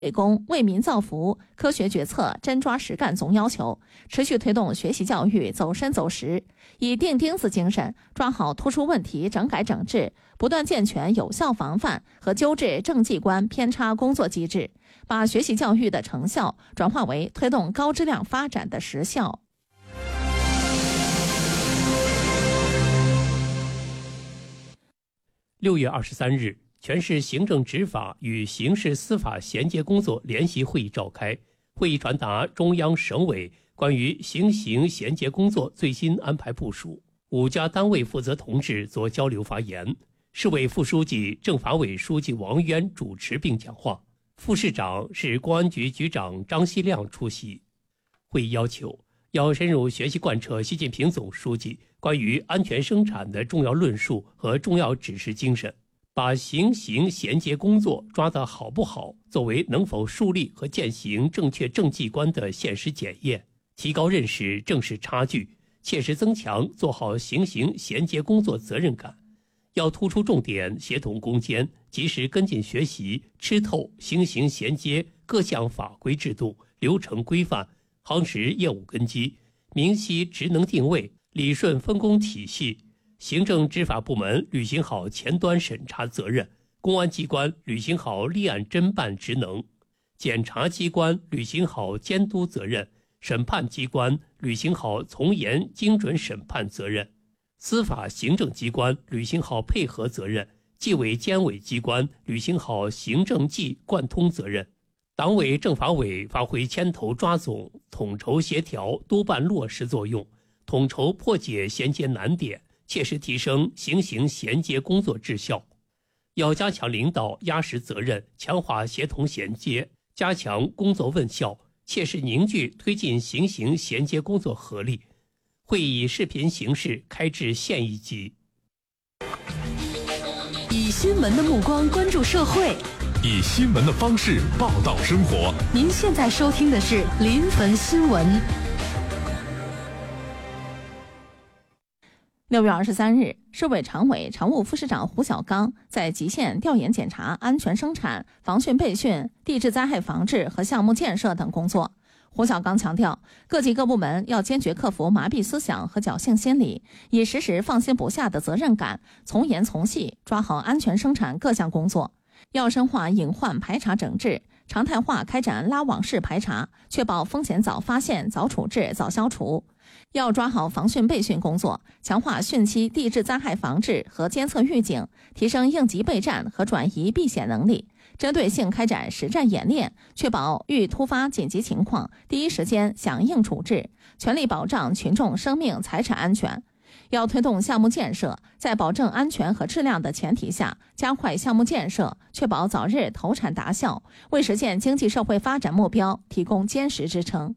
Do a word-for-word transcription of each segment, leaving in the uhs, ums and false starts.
为公、为民造福、科学决策、真抓实干总要求，持续推动学习教育走深走实，以钉钉子精神抓好突出问题整改整治，不断健全有效防范和纠治政绩观偏差工作机制，把学习教育的成效转化为推动高质量发展的实效。 六月二十三日，全市行政执法与刑事司法衔接工作联席会议召开，会议传达中央省委关于行刑衔接工作最新安排部署。五家单位负责同志作交流发言，市委副书记、政法委书记王渊主持并讲话，副市长是公安局局长张锡亮出席。会议要求要深入学习贯彻习近平总书记关于安全生产的重要论述和重要指示精神，把行刑衔接工作抓得好不好作为能否树立和践行正确政绩观的现实检验，提高认识正视差距，切实增强做好行刑衔接工作责任感。要突出重点协同攻坚，及时跟进学习，吃透行刑衔接各项法规制度、流程规范，夯实业务根基，明晰职能定位，理顺分工体系。行政执法部门履行好前端审查责任，公安机关履行好立案侦办职能，检察机关履行好监督责任，审判机关履行好从严精准审判责任，司法行政机关履行好配合责任，纪委监委机关履行好行政纪贯通责任。党委政法委发挥牵头抓总、统筹协调、督办落实作用，统筹破解衔接难点，切实提升行刑衔接工作质效。要加强领导压实责任，强化协同衔接，加强工作问效，切实凝聚推进行刑衔接工作合力。会议以视频形式开至县一级。 以新闻的目光关注社会， 以新闻的方式报道生活。 您现在收听的是临汾新闻。 六月二十三日，市委常委、常务副市长胡小刚在吉县调研检查安全生产、防汛备汛、地质灾害防治和项目建设等工作。胡小刚强调，各级各部门要坚决克服麻痹思想和侥幸心理，以时时放心不下的责任感，从严从细抓好安全生产各项工作。要深化隐患排查整治，常态化开展拉网式排查，确保风险早发现、早处置、早消除。要抓好防汛备汛工作，强化汛期地质灾害防治和监测预警，提升应急备战和转移避险能力，针对性开展实战演练，确保遇突发紧急情况第一时间响应处置，全力保障群众生命财产安全。要推动项目建设，在保证安全和质量的前提下，加快项目建设，确保早日投产达效，为实现经济社会发展目标提供坚实支撑。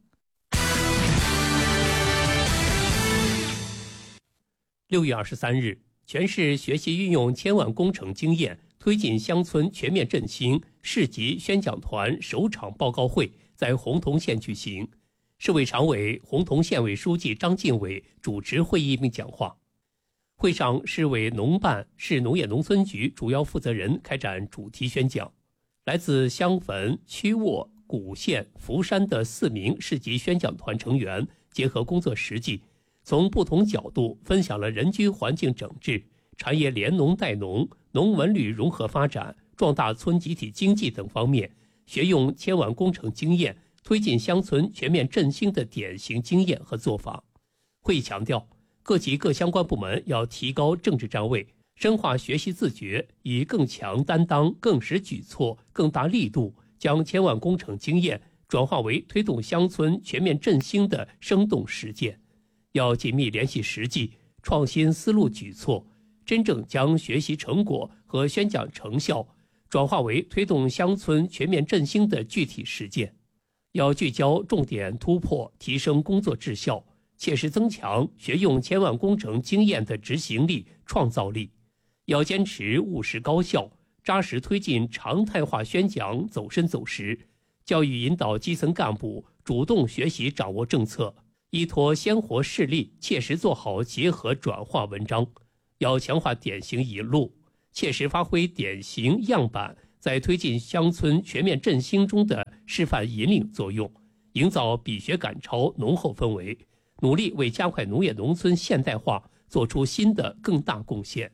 六月二十三日，全市学习运用千万工程经验，推进乡村全面振兴市级宣讲团首场报告会在洪洞县举行。市委常委、洪洞县委书记张进伟主持会议并讲话。会上，市委农办、市农业农村局主要负责人开展主题宣讲。来自襄汾、曲沃、古县、福山的四名市级宣讲团成员结合工作实际，从不同角度分享了人居环境整治、产业联农带农、农文旅融合发展、壮大村集体经济等方面，学用千万工程经验，推进乡村全面振兴的典型经验和做法。会议强调，各级各相关部门要提高政治站位，深化学习自觉，以更强担当、更实举措、更大力度，将千万工程经验转化为推动乡村全面振兴的生动实践。要紧密联系实际，创新思路举措，真正将学习成果和宣讲成效转化为推动乡村全面振兴的具体实践。要聚焦重点突破，提升工作质效，切实增强学用千万工程经验的执行力、创造力。要坚持务实高效，扎实推进常态化宣讲走深走实，教育引导基层干部主动学习掌握政策，依托鲜活事例，切实做好结合转化文章。要强化典型引录，切实发挥典型样板， 在推进乡村全面振兴中的示范引领作用，营造比学赶超浓厚氛围，努力为加快农业农村现代化做出新的更大贡献。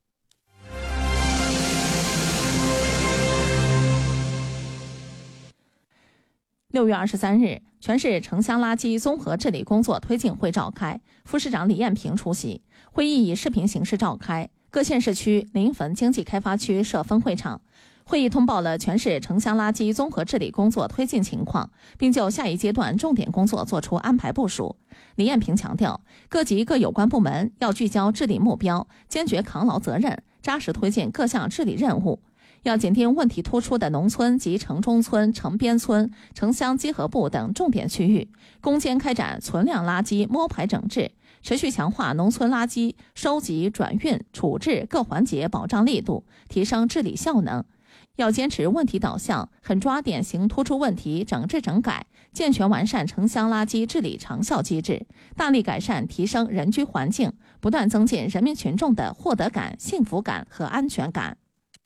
六月二十三日，全市城乡垃圾综合治理工作推进会召开，副市长李艳平出席。会议以视频形式召开，各县市区临汾经济开发区设分会场。会议通报了全市城乡垃圾综合治理工作推进情况，并就下一阶段重点工作作出安排部署。李艳平强调，各级各有关部门要聚焦治理目标，坚决扛牢责任，扎实推进各项治理任务。要紧盯问题突出的农村及城中村、城边村、城乡结合部等重点区域，攻坚开展存量垃圾摸排整治，持续强化农村垃圾收集、转运、处置各环节保障力度，提升治理效能。要坚持问题导向，狠抓典型突出问题，整治整改，健全完善城乡垃圾治理长效机制，大力改善提升人居环境，不断增进人民群众的获得感、幸福感和安全感。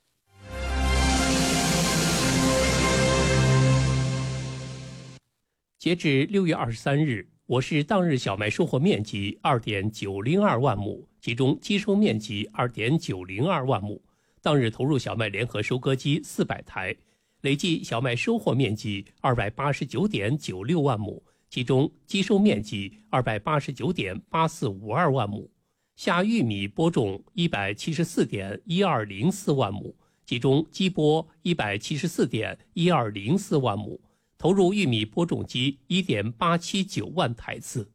截至六月二十三日，我市当日小麦收获面积 二点九零二万亩，其中机收面积 二点九零二万亩，当日投入小麦联合收割机四百台，累计小麦收获面积 二百八十九点九六万亩，其中机收面积 二百八十九点八四五二万亩，下玉米播种 一百七十四点一二零四万亩，其中机播 一百七十四点一二零四万亩，投入玉米播种机 一点八七九万台次。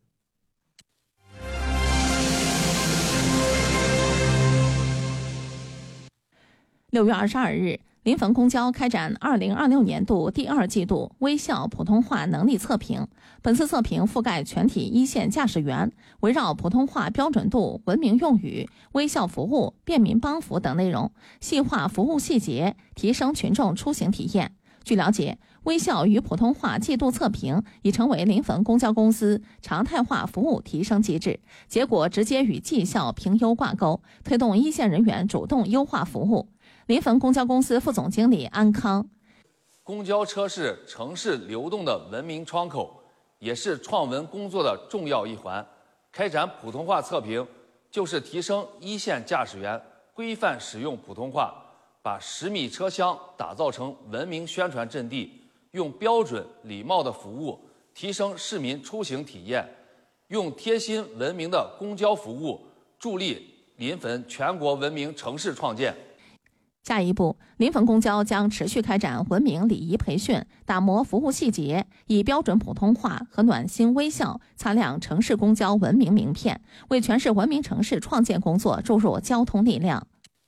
六月二十二日，临汾公交开展二零二六年度第二季度微笑普通话能力测评。本次测评覆盖全体一线驾驶员，围绕普通话标准度、文明用语、微笑服务、便民帮扶等内容，细化服务细节，提升群众出行体验。据了解，微笑与普通话季度测评已成为临汾公交公司常态化服务提升机制，结果直接与绩效评优挂钩，推动一线人员主动优化服务。临汾公交公司副总经理安康： 公交车是城市流动的文明窗口，也是创文工作的重要一环。开展普通话测评，就是提升一线驾驶员规范使用普通话，把十米车厢打造成文明宣传阵地，用标准礼貌的服务提升市民出行体验，用贴心文明的公交服务助力临汾全国文明城市创建。 下一步，临汾公交将持续开展文明礼仪培训，打磨服务细节，以标准普通话和暖心微笑擦亮城市公交文明名片，为全市文明城市创建工作注入交通力量。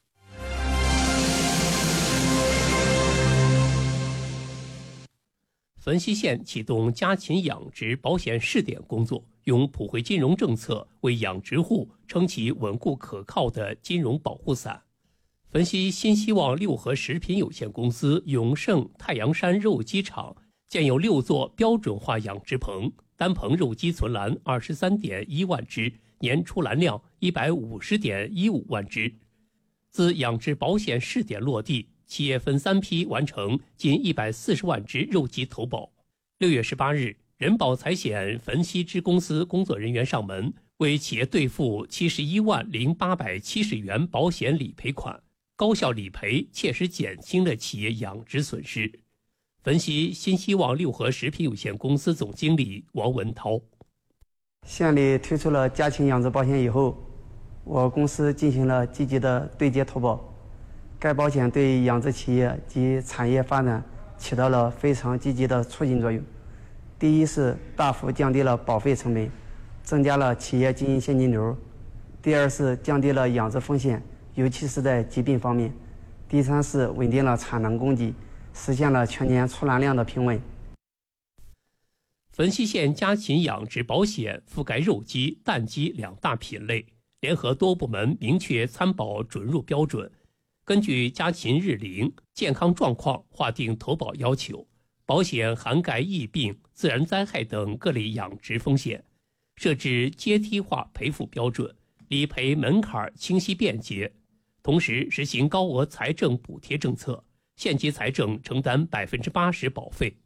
汾西县启动家禽养殖保险试点工作，用普惠金融政策为养殖户撑起稳固可靠的金融保护伞。汾西新希望六合食品有限公司永盛太阳山肉鸡场建有六座标准化养殖棚，单棚肉鸡存栏 二十三点一万只，年出栏量 一百五十点一五万只。自养殖保险试点落地，企业分三批完成近一百四十万只肉鸡投保。六月十八日，人保财险汾西支公司工作人员上门，为企业兑付七十一万零八百七十元保险理赔款，高效理赔，切实减轻了企业养殖损失。汾西新希望六合食品有限公司总经理王文涛： 县里推出了家禽养殖保险以后，我公司进行了积极的对接投保。该保险对养殖企业及产业发展起到了非常积极的促进作用。第一是大幅降低了保费成本，增加了企业经营现金流；第二是降低了养殖风险，尤其是在疾病方面；第三是稳定了产能供给，实现了全年出栏量的平稳。 汾西县家禽养殖保险覆盖肉鸡、蛋鸡两大品类，联合多部门明确参保准入标准，根据家禽日龄、健康状况划定投保要求，保险涵盖疫病、自然灾害等各类养殖风险，设置阶梯化赔付标准，理赔门槛清晰便捷，同时实行高额财政补贴政策， 县级财政承担百分之八十保费。